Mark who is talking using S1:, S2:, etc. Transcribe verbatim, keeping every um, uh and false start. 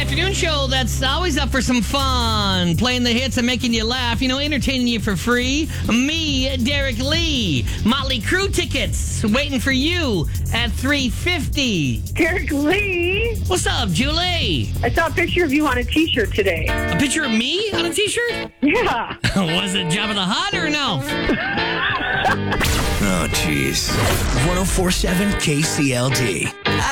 S1: afternoon show that's always up for some fun, playing the hits and making you laugh, you know, entertaining you for free. Me, Derek Lee. Motley Crue tickets waiting for you at three fifty.
S2: Derek Lee.
S1: What's up, Julie?
S2: I saw a picture of you on a T-shirt today.
S1: A picture of me on a T-shirt?
S2: Yeah.
S1: Was it Jabba the Hutt or no?
S3: Oh, jeez. one oh four point seven K C L D.